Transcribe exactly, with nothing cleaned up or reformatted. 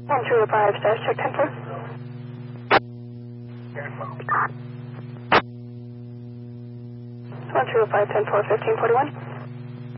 one two five, status check ten four. one two five, ten four, fifteen forty-one.